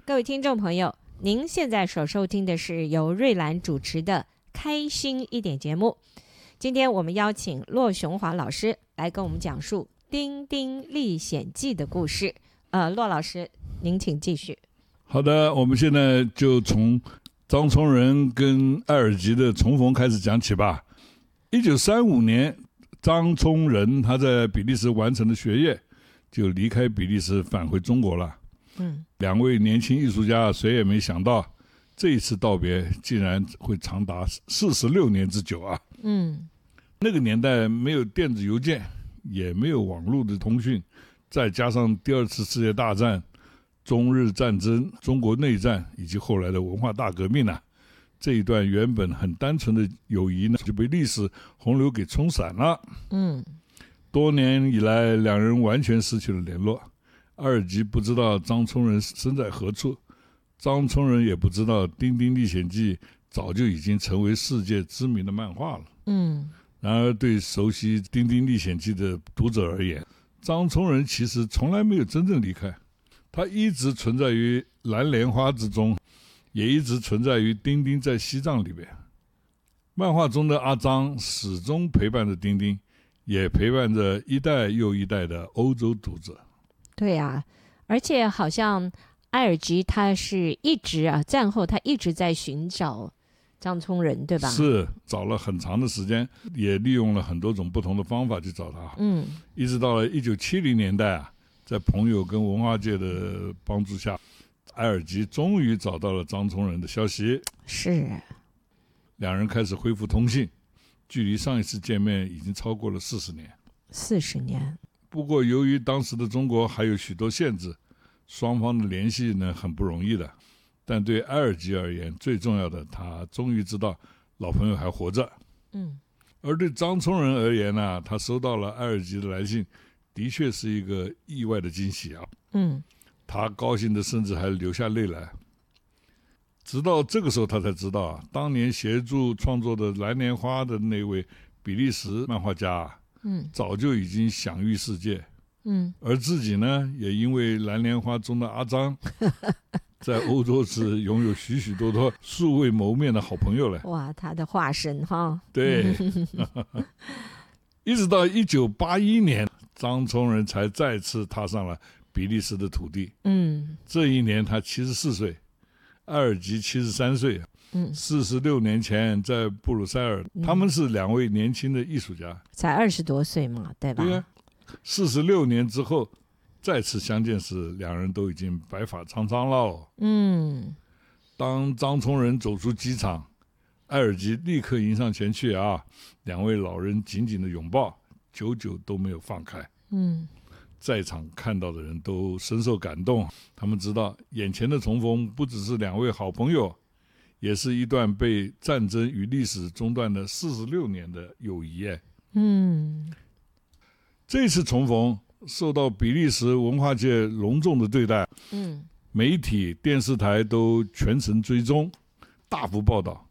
各位听众朋友，您现在所收听的是由瑞兰主持的开心一点节目。今天我们邀请骆雄华老师来跟我们讲述《丁丁历险记》的故事。骆老师，您请继续。 好的，我们现在就从张聪仁跟艾尔吉的重逢开始讲起吧。1935年，张聪仁他在比利时完成了学业，就离开比利时返回中国了。两位年轻艺术家谁也没想到，这一次道别竟然会长达46年之久啊！那个年代没有电子邮件，也没有网络的通讯，再加上第二次世界大战、中日战争、中国内战以及后来的文化大革命啊，这一段原本很单纯的友谊呢，就被历史洪流给冲散了。多年以来，两人完全失去了联络。艾尔吉不知道张聪仁身在何处，张聪仁也不知道《丁丁历险记》早就已经成为世界知名的漫画了。然而对熟悉《丁丁历险记》的读者而言，张聪仁其实从来没有真正离开，他一直存在于蓝莲花之中，也一直存在于丁丁在西藏里边。漫画中的阿张始终陪伴着丁丁，也陪伴着一代又一代的欧洲读者。 对啊，而且好像艾尔吉他是一直战后他一直在寻找张聪仁，对吧？ 是，找了很长的时间，也利用了很多种不同的方法去找他。一直到了1970年代啊，在朋友跟文化界的帮助下，艾尔吉终于找到了张聪仁的消息。 是， 两人开始恢复通信，距离上一次见面已经超过了40年。 40年。 不过由于当时的中国还有许多限制，双方的联系呢很不容易的。但对艾尔吉而言，最重要的，他终于知道老朋友还活着。而对张聪仁而言呢，他收到了艾尔吉的来信，的确是一个意外的惊喜啊。他高兴的甚至还流下泪来。直到这个时候他才知道，当年协助创作的蓝莲花的那位比利时漫画家早就已经享誉世界。而自己呢，也因为蓝莲花中的阿张在欧洲是拥有许许多多素未谋面的好朋友了。 哇，他的化身哈。 对。一直到1981年，张聪仁才再次踏上了比利时的土地。这一年他74岁，艾尔吉73岁。46年前在布鲁塞尔，他们是两位年轻的艺术家， 才20多岁嘛，对吧？ 对啊。46年之后再次相见时，两人都已经白发苍苍了。当张聪仁走出机场，艾尔吉立刻迎上前去啊，两位老人紧紧的拥抱，久久都没有放开。在场看到的人都深受感动，他们知道眼前的重逢不只是两位好朋友，也是一段被战争与历史中断的46年的友谊。这次重逢受到比利时文化界隆重的对待。媒体、电视台都全程追踪，大幅报道。